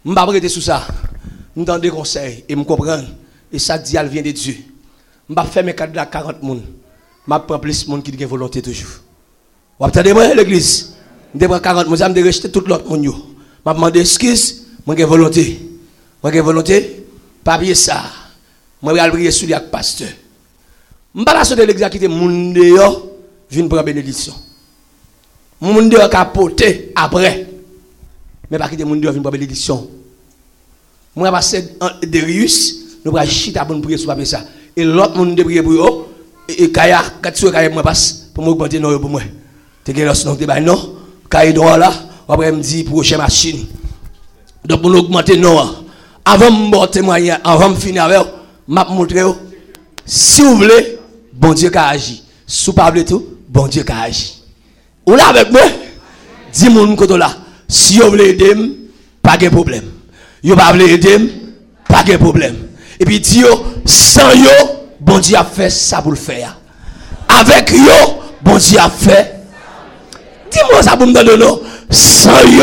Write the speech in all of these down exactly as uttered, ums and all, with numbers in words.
Je ne vais pas arrêter sous ça. Je donne des conseils et je comprends. Et ça dit, elle vient de Dieu. Je ne vais pas faire mes cadres de quarante personnes. Je vais prendre plus de monde qui a volonté toujours. Vous entendez moi l'église? Je vais prendre quarante personnes, je vais rejeter tout l'autre monde. Je vais demander excuse, je vais volonté. Je vais volonté, pas oublier ça. Je vais prier sur le pasteur. Je ne vais pas sauter l'église qui est mon dehors, vient prendre bénédiction. Mon dehors capoté après. Mais pas quitter mon dehors vient prendre bénédiction. Je vais passer de Rius, nous allons chiter pour prier sur ça. Et l'autre monde de prier pour eux. Et Kaya, quand tu es moi passe pour m'augmenter non pour moi. Tu es là sinon tu es non. Kaya droit là, après me dit prochaine machine. Donc pour nous augmenter non. Avant de me témoigner, avant de finir avec, m'a montrer si vous voulez, bon Dieu qui agit. Si vous parlez tout, bon Dieu qui agit. Ou là avec moi, dis-moi côté là. Si vous voulez aider, pas de problème. Vous ne voulez aider, pas de problème. Et puis dis sans yo, bon Dieu a fait ça pour le faire. Avec yo, bon Dieu a fait. Dis-moi ça pour me donner non. Sans yo,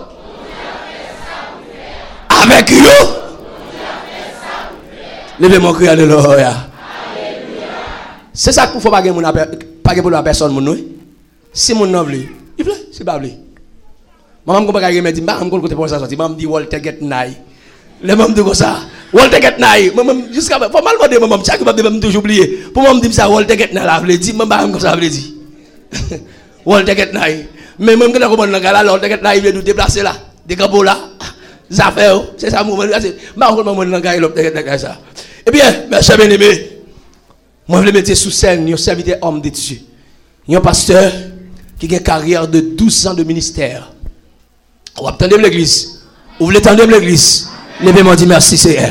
avec yo, levez mon cri, alléluia. C'est ça qu'il faut pas que pour la personne, mon si mon nom veut, il veut, c'est pas vrai. Maman me comprend pas me dit, maman me côté pour ça sortir, maman me dit Walter get nai. Les maman me dit comme ça. Walter get nai. Maman jusqu'à faut mal demander maman, chaque fois maman toujours oublier. Pour maman me dire ça Walter get nai là, veut dire maman comme ça veut dire. Walter get nai. Mais même quand on comprend là, Walter get nai vient nous déplacer là, des cabots là. Ça fait c'est ça mouvement là, c'est maman maman dans gars Walter get nai ça. Eh bien, mes chers bien-aimés, moi je veux mettre sous scène un serviteur homme de Dieu. Un pasteur qui a une carrière de douze ans de ministère. Vous attendez l'église? Vous voulez attendre l'église? Levez-moi, dit merci Seigneur.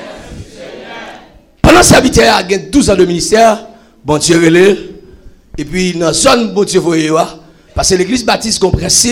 Pendant ce serviteur a douze ans de ministère, bon Dieu relève. Et puis dans la zone, bon Dieu voyez, parce que l'église baptiste comme principe,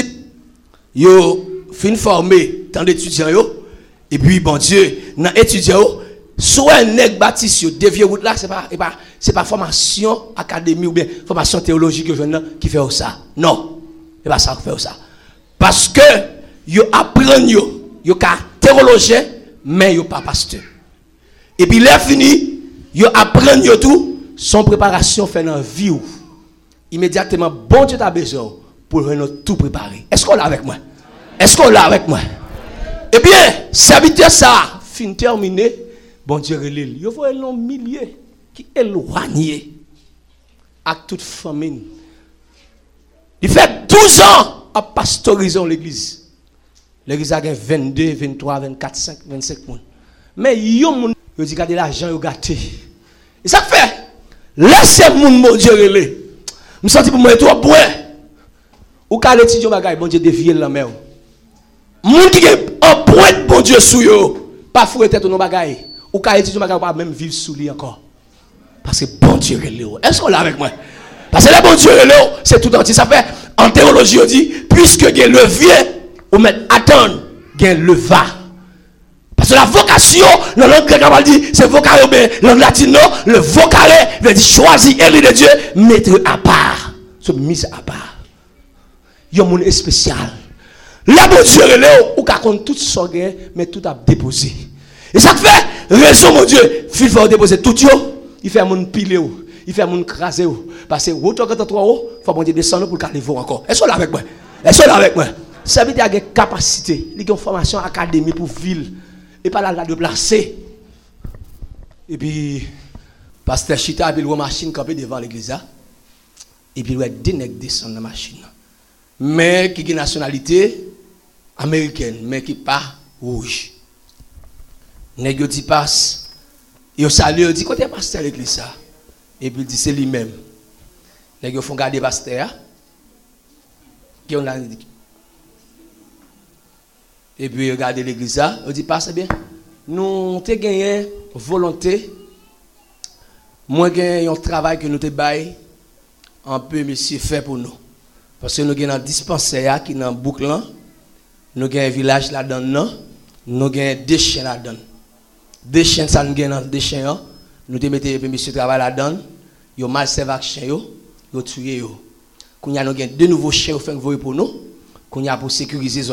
yo fin formé tant d'étudiants yo. Et puis bon Dieu, dans étudiants, soit un nègre baptiste yo dévié route là, c'est pas, pas c'est pas formation académique ou bien formation théologique qui fait ça. Non, c'est pas ça qui fait ça. Parce que yo apprennent yo, yo ka théologien mais yo pas pasteur. Et puis là fini, yo apprennent yo tout, son préparation fait dans vie ou. Immédiatement bon Dieu t'a besoin pour nous tout préparer. Est-ce qu'on l'a avec moi? Est-ce qu'on l'a avec moi? Eh bien, serviteur ça fin terminé, bon Dieu relève. Yo voyez non milliers qui éloignés à toute famine. Il fait douze ans à pastorisant l'église. L'église a vingt-deux, vingt-trois, vingt-quatre, vingt-cinq, vingt-cinq personnes. Mais yo moun yo dit garder l'argent yo gâté. Et ça fait laissez moun mon Dieu relève. Je sens pour moi trop bon. Ou quand l'étudiant bagay bon Dieu dévier la mer. Moun qui est en point bon Dieu sou yo, pas fouer tête non bagay. Ou quand l'étudiant bagay pas même vivre sous lui encore. Parce que bon Dieu relève. Est-ce qu'on l'a avec moi? Parce que le bon Dieu relève, c'est tout entier. Ça fait en théologie on dit puisque il y a levier ou mettre attendre, il y a le va. Parce que la vocation, dans langue grecque, on dit, c'est vocare, mais langue latine, le vocare veut dire choisir, élire de Dieu, mettre à part. Se mise à part. Il y a un monde spécial. Là, mon Dieu, ou qu'à compte tout son gain, mais tout a déposé. Et ça fait, raison, mon Dieu, il faut déposer tout, il fait un monde pilé, il fait un monde crasé. Parce que, vous, quand tu haut, il faut que descendre pour le voir encore. Est-ce que là avec moi? Est-ce que là avec moi? Ça veut dire qu'il y a une capacité, il y a une formation académique pour ville. Et pas là, là de placer. Et puis, pasteur Chita, il y a une machine campée devant l'église. Et puis, il y a des nègres descendre dans la machine. Mais qui a une nationalité américaine, mais qui n'est pas rouge. Nègres qui passe. Et au salut, il dit, quand est pasteur l'église? Et puis, il dit, c'est lui-même. Nègres font garder pasteur. Qui on a dit. Et puis, regardez l'église, on dit, passe bien. Nous avons gagné volonté. Moi, j'ai un travail que nous avons fait, un peu, monsieur, fait pour nous. Parce que nous avons un dispensaire qui est dans boucle. Nous avons un village là-dedans. Nous avons deux chiens là-dedans. Deux chiens, ça nous avons deux chiens. Nous avons mis monsieur travail là-dedans. Ils ont mal servi avec les chiens. Ils ont tué. Nous avons deux nouveaux chiens pour nous. Nous avons pour sécuriser.